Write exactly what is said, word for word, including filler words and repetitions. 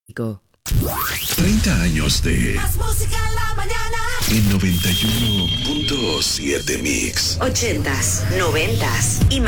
treinta años de Más música en la mañana. En noventa y uno punto siete Mix. Ochentas, noventas y más.